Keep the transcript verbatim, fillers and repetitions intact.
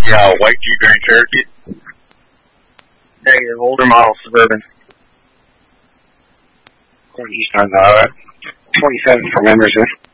Yeah, white Jeep Grand Cherokee. Negative, older model Suburban. Going east on uh, twenty-seven from Emerson.